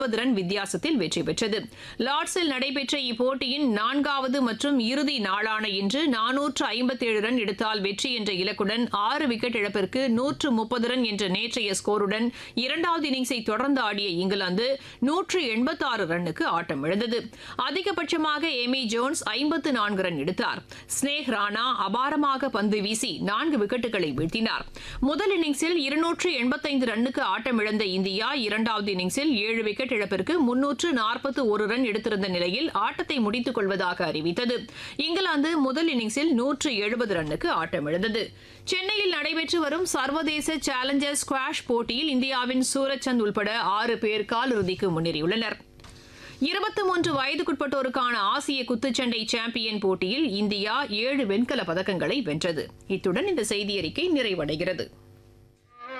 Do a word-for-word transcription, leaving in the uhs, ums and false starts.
Run வித்தியாசத்தில் வெற்றி பெற்றது. லார்ட்ஸில் நடைபெற்ற இப்போட்டியின் நான்காவது மற்றும் இறுதி நாளான இன்று நானூற்று ஐம்பத்தேழு ரன் எடுத்தால் வெற்றி என்ற இலக்குடன் ஆறு விக்கெட் இழப்பிற்கு நூற்று முப்பது ரன் என்ற நேற்றைய ஸ்கோருடன் இரண்டாவது இன்னிங்ஸை தொடர்ந்து ஆடிய இங்கிலாந்து நூற்று எண்பத்தாறு ரன்னுக்கு ஆட்டமிழந்தது. அதிகபட்சமாக ஏமி ஜோன்ஸ் ஐம்பத்து நான்கு ரன் எடுத்தார். ஸ்னேக் ராணா அபாரமாக பந்து வீசி நான்கு விக்கெட்டுகளை வீழ்த்தினார். முதல் இன்னிங்ஸில் இருநூற்று எண்பத்தைந்து ரன்னுக்கு ஆட்டமிழந்த இந்தியா இரண்டாவது இன்னிங்ஸில் ஏழு விக்கெட் இழப்பிற்கு முன்னூற்று நாற்பத்தி ஒரு ரன் எடுத்திருந்த நிலையில் ஆட்டத்தை முடித்துக் கொள்வதாக அறிவித்தது. இங்கிலாந்து முதல் இன்னிங்ஸில் நூற்று எழுபது ரன்னுக்கு ஆட்டமிழந்தது. சென்னையில் நடைபெற்று வரும் சர்வதேச சேலஞ்சர் ஸ்குவாஷ் போட்டியில் இந்தியாவின் சூரஜ்சந்த் உள்பட ஆறு பேர் காலிறுதிக்கு முன்னேறியுள்ளனர். இருபத்தி மூன்று வயதுக்குட்பட்டோருக்கான ஆசிய குத்துச்சண்டை சாம்பியன் போட்டியில் இந்தியா ஏழு வெண்கல பதக்கங்களை வென்றது. இத்துடன் இந்த செய்தியறிக்கை நிறைவடைகிறது.